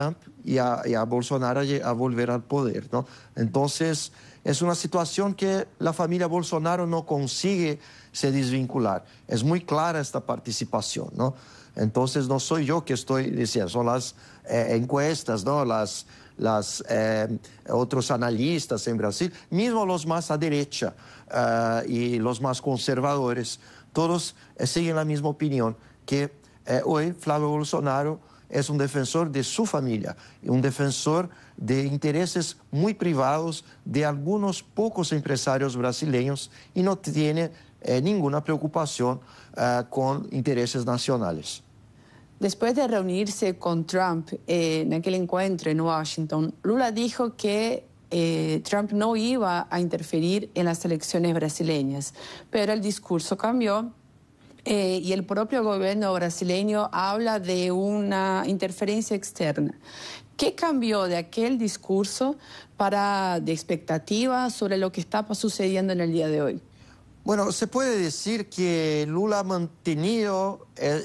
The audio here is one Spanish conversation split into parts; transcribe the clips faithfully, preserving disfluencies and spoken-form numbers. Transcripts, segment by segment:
Trump y a, y a Bolsonaro a, a volver al poder, ¿no? Entonces, es una situación que la familia Bolsonaro no consigue se desvincular. Es muy clara esta participación, ¿no? Entonces, no soy yo que estoy diciendo, son las eh, encuestas, ¿no? Las, las, eh, otros analistas en Brasil, mismo los más a derecha uh, y los más conservadores, todos eh, siguen la misma opinión, que eh, hoy Flávio Bolsonaro es un defensor de su familia, un defensor de intereses muy privados de algunos pocos empresarios brasileños y no tiene eh, ninguna preocupación uh, con intereses nacionales. Después de reunirse con Trump eh, en aquel encuentro en Washington, Lula dijo que eh, Trump no iba a interferir en las elecciones brasileñas, pero el discurso cambió. Eh, y el propio gobierno brasileño habla de una interferencia externa. ¿Qué cambió de aquel discurso para de expectativas sobre lo que está sucediendo en el día de hoy? Bueno, se puede decir que Lula ha mantenido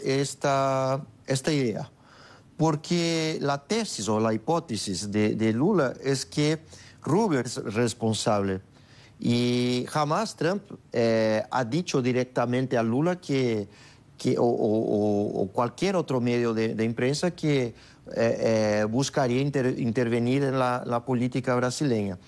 esta, esta idea, porque la tesis o la hipótesis de, de Lula es que Rubio es responsable. Y jamás Trump eh, ha dicho directamente a Lula que, que o, o, o cualquier otro medio de, de prensa que eh, eh, buscaría inter, intervenir en la, la política brasileña.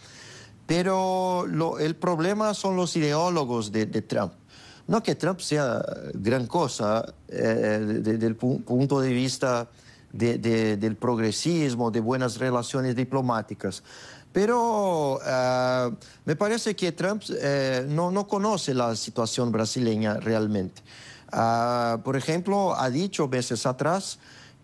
Pero lo, el problema son los ideólogos de, de Trump. No que Trump sea gran cosa eh, desde el pu punto de vista de, de, del progresismo, de buenas relaciones diplomáticas. Pero uh, me parece que Trump eh, no, no conoce la situación brasileña realmente. Uh, por ejemplo, ha dicho meses atrás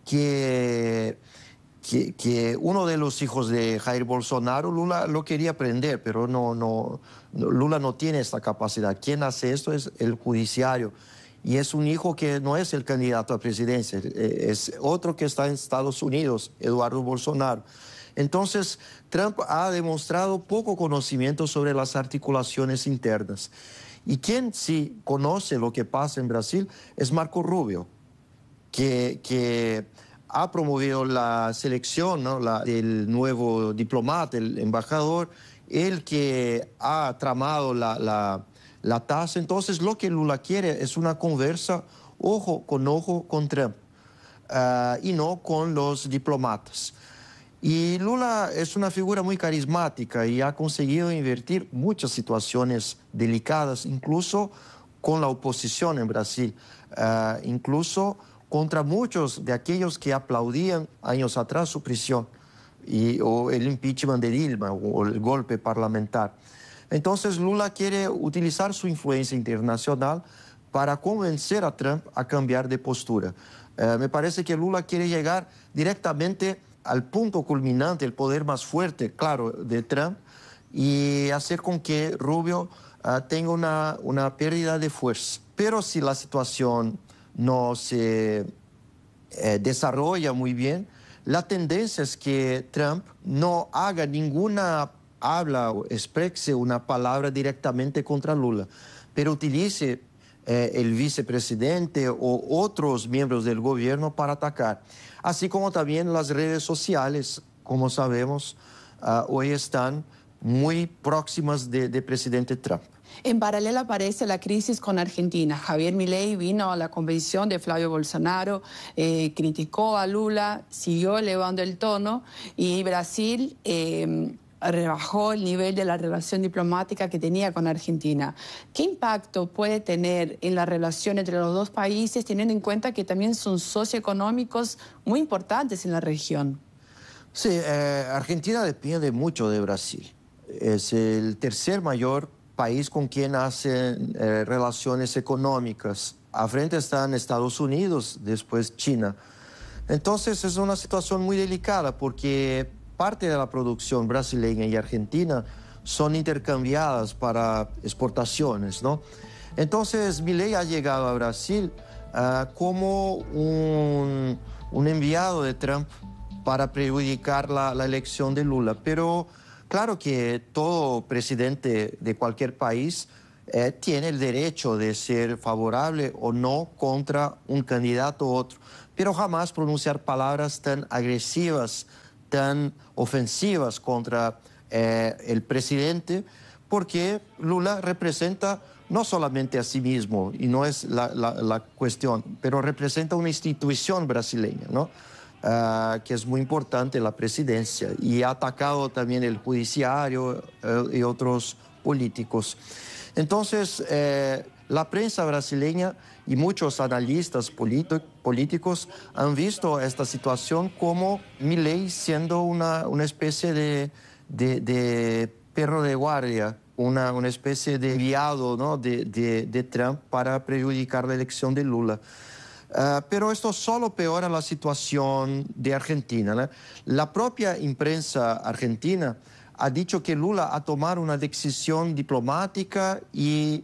que, que, que uno de los hijos de Jair Bolsonaro, Lula lo quería prender, pero no, no, Lula no tiene esta capacidad. Quien hace esto es el judiciario. Y es un hijo que no es el candidato a presidencia, es otro que está en Estados Unidos, Eduardo Bolsonaro. Entonces, Trump ha demostrado poco conocimiento sobre las articulaciones internas. Y quien sí conoce lo que pasa en Brasil es Marco Rubio, que, que ha promovido la selección, ¿no?, la, del nuevo diplomata, el embajador, el que ha tramado la, la, la tasa. Entonces, lo que Lula quiere es una conversa ojo con ojo con Trump uh, y no con los diplomatas. Y Lula es una figura muy carismática y ha conseguido invertir muchas situaciones delicadas, incluso con la oposición en Brasil, uh, incluso contra muchos de aquellos que aplaudían años atrás su prisión, y, o el impeachment de Dilma, o el golpe parlamentar. Entonces Lula quiere utilizar su influencia internacional para convencer a Trump a cambiar de postura. Uh, me parece que Lula quiere llegar directamente al punto culminante, el poder más fuerte, claro, de Trump, y hacer con que Rubio uh, tenga una, una pérdida de fuerza. Pero si la situación no se eh, desarrolla muy bien, la tendencia es que Trump no haga ninguna habla o exprese una palabra directamente contra Lula, pero utilice eh, el vicepresidente o otros miembros del gobierno para atacar. Así como también las redes sociales, como sabemos, uh, hoy están muy próximas de, de presidente Trump. En paralelo aparece la crisis con Argentina. Javier Milei vino a la convención de Flávio Bolsonaro, eh, criticó a Lula, siguió elevando el tono, y Brasil eh, rebajó el nivel de la relación diplomática que tenía con Argentina. ¿Qué impacto puede tener en la relación entre los dos países, teniendo en cuenta que también son socioeconómicos muy importantes en la región? Sí, eh, Argentina depende mucho de Brasil. Es el tercer mayor país con quien hacen eh, relaciones económicas. A frente están Estados Unidos, después China. Entonces es una situación muy delicada porque parte de la producción brasileña y argentina son intercambiadas para exportaciones, ¿no? Entonces Milei ha llegado a Brasil uh, como un, un enviado de Trump para perjudicar la, la elección de Lula, pero claro que todo presidente de cualquier país eh, tiene el derecho de ser favorable o no contra un candidato u otro. pero jamás pronunciar palabras tan agresivas, tan ofensivas contra eh, el presidente, porque Lula representa no solamente a sí mismo, y no es la, la, la cuestión, pero representa una institución brasileña, ¿no? Uh, que es muy importante, la presidencia, y ha atacado también el judiciario uh, y otros políticos. Entonces, eh, la prensa brasileña y muchos analistas políticos han visto esta situación como Milei siendo una, una especie de, de, de perro de guardia, una, una especie de enviado, ¿no? de, de, de Trump para perjudicar la elección de Lula. Uh, pero esto solo peora la situación de Argentina, ¿no? La propia imprensa argentina ha dicho que Lula ha tomado una decisión diplomática y,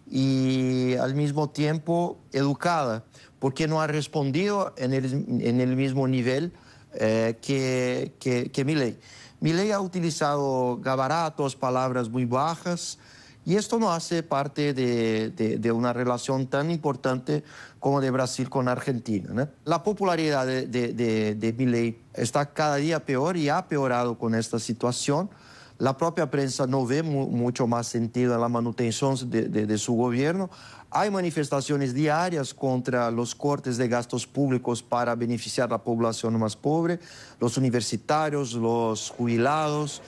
y al mismo tiempo educada, porque no ha respondido en el, en el mismo nivel eh, que, que, que Milei. Milei ha utilizado gabaratos, palabras muy bajas, y esto no hace parte de, de, de una relación tan importante como de Brasil con Argentina, ¿no? La popularidad de, de, de, de Milei está cada día peor y ha peorado con esta situación. La propia prensa no ve mu mucho más sentido en la manutención de, de, de su gobierno. Hay manifestaciones diarias contra los cortes de gastos públicos para beneficiar a la población más pobre, los universitarios, los jubilados.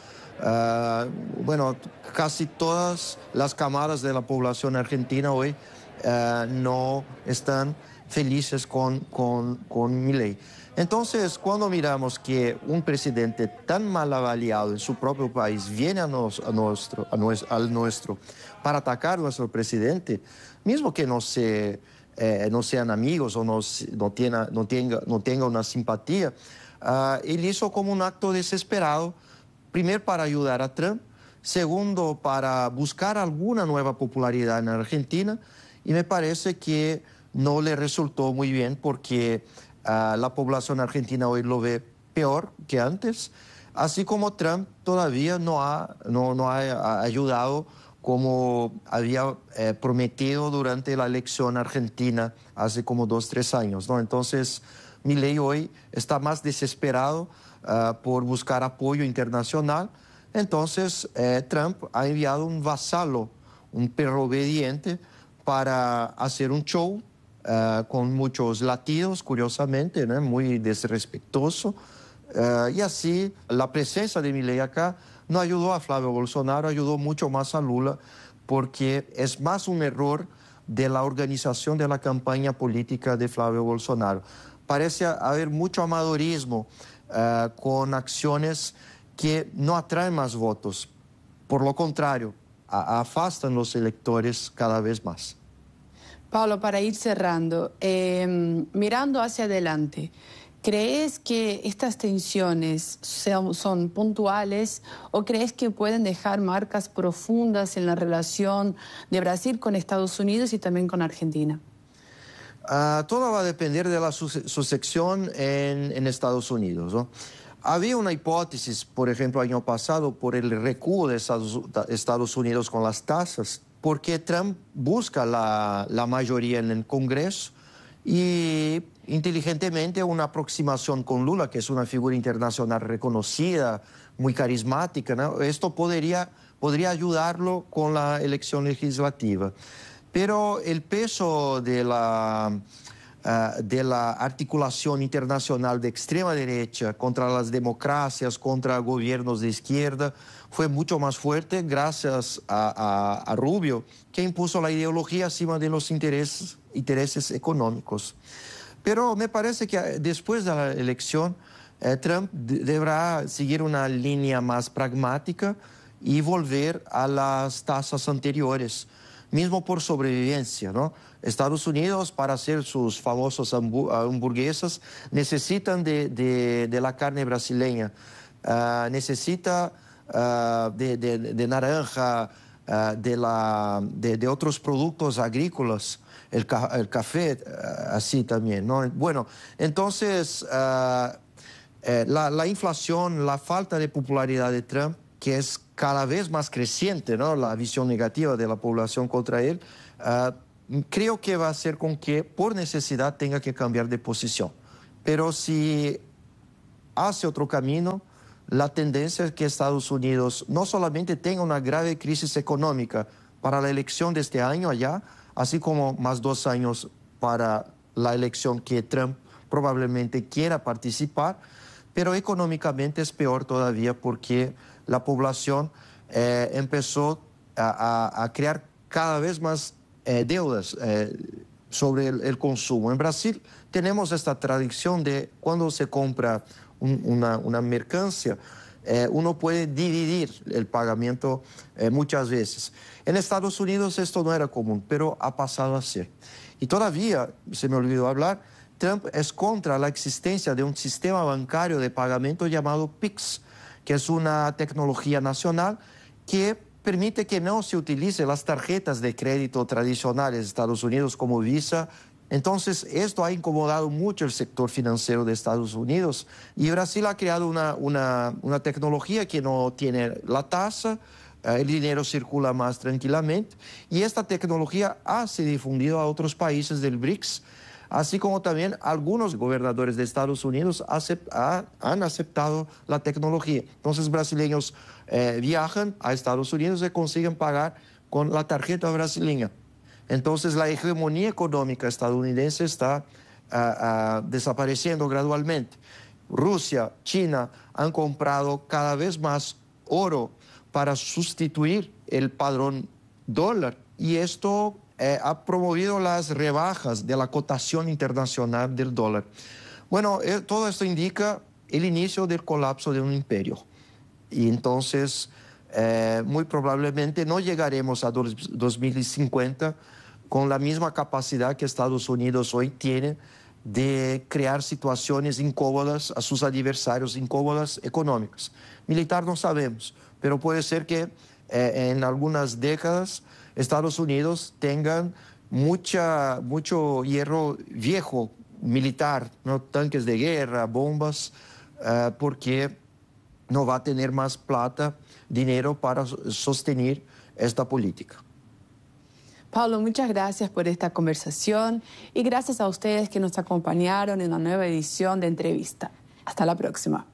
Uh, bueno, casi todas las camadas de la población argentina hoy uh, no están felices con, con, con Milei. Entonces, cuando miramos que un presidente tan mal avaliado en su propio país viene a, nos, a nuestro, a nues, al nuestro para atacar a nuestro presidente, mismo que no, se, eh, no sean amigos o no, no, tiene, no, tenga, no tenga una simpatía, uh, él hizo como un acto desesperado. Primero, para ayudar a Trump. Segundo, para buscar alguna nueva popularidad en Argentina. Y me parece que no le resultó muy bien porque uh, la población argentina hoy lo ve peor que antes. Así como Trump todavía no ha, no, no ha ayudado como había eh, prometido durante la elección argentina hace como dos, tres años, ¿no? Entonces, Milei hoy está más desesperado Uh, por buscar apoyo internacional. Entonces, eh, Trump ha enviado un vasalo, un perro obediente, para hacer un show uh, con muchos latidos, curiosamente, ¿no? Muy desrespetuoso. Uh, y así, la presencia de Milei acá no ayudó a Flavio Bolsonaro, ayudó mucho más a Lula, porque es más un error de la organización de la campaña política de Flavio Bolsonaro. Parece haber mucho amadorismo, Uh, con acciones que no atraen más votos. Por lo contrario, a, afastan los electores cada vez más. Paulo, para ir cerrando, eh, mirando hacia adelante, ¿crees que estas tensiones son, son puntuales o crees que pueden dejar marcas profundas en la relación de Brasil con Estados Unidos y también con Argentina? Uh, todo va a depender de la sucesión en, en Estados Unidos, ¿no? Había una hipótesis, por ejemplo, el año pasado, por el recuo de Estados, Estados Unidos con las tasas, porque Trump busca la, la mayoría en el Congreso y inteligentemente una aproximación con Lula, que es una figura internacional reconocida, muy carismática, ¿no? Esto podría, podría ayudarlo con la elección legislativa. Pero el peso de la, uh, de la articulación internacional de extrema derecha contra las democracias, contra gobiernos de izquierda, fue mucho más fuerte gracias a, a, a Rubio, que impuso la ideología encima de los intereses, intereses económicos. Pero me parece que después de la elección, eh, Trump deberá seguir una línea más pragmática y volver a las tasas anteriores, mismo por sobrevivencia, ¿no? Estados Unidos, para hacer sus famosos hamburguesas, necesitan de, de, de la carne brasileña, uh, necesita uh, de, de, de naranja, uh, de, la, de, de otros productos agrícolas, el, ca el café, uh, así también, ¿no? Bueno, entonces, uh, eh, la, la inflación, la falta de popularidad de Trump, que es cada vez más creciente, ¿no? La visión negativa de la población contra él, uh, creo que va a hacer con que, por necesidad, tenga que cambiar de posición. pero si hace otro camino, la tendencia es que Estados Unidos no solamente tenga una grave crisis económica para la elección de este año allá, así como más dos años para la elección que Trump probablemente quiera participar, pero económicamente es peor todavía porque la población eh, empezó a, a, a crear cada vez más eh, deudas eh, sobre el, el consumo. En Brasil tenemos esta tradición de cuando se compra un, una, una mercancía, eh, uno puede dividir el pagamento eh, muchas veces. En Estados Unidos esto no era común, pero ha pasado a ser. Y todavía, se me olvidó hablar, Trump es contra la existencia de un sistema bancario de pagamento llamado P I X, que es una tecnología nacional que permite que no se utilicen las tarjetas de crédito tradicionales de Estados Unidos como Visa. Entonces, esto ha incomodado mucho el sector financiero de Estados Unidos y Brasil ha creado una, una, una tecnología que no tiene la tasa, el dinero circula más tranquilamente y esta tecnología ha sido difundida a otros países del B R I C S, así como también algunos gobernadores de Estados Unidos acept, ha, han aceptado la tecnología. Entonces, brasileños eh, viajan a Estados Unidos y consiguen pagar con la tarjeta brasileña. Entonces, la hegemonía económica estadounidense está uh, uh, desapareciendo gradualmente. Rusia, China han comprado cada vez más oro para sustituir el padrón dólar y esto eh, ha promovido las rebajas de la cotación internacional del dólar. Bueno, eh, todo esto indica el inicio del colapso de un imperio y entonces eh, muy probablemente no llegaremos a dos mil cincuenta con la misma capacidad que Estados Unidos hoy tiene de crear situaciones incómodas a sus adversarios, incómodas económicas. Militar no sabemos, pero puede ser que eh, en algunas décadas Estados Unidos tengan mucha, mucho hierro viejo militar, ¿no? Tanques de guerra, bombas, uh, porque no va a tener más plata, dinero para sostener esta política. Pablo, muchas gracias por esta conversación y gracias a ustedes que nos acompañaron en una nueva edición de Entrevista. Hasta la próxima.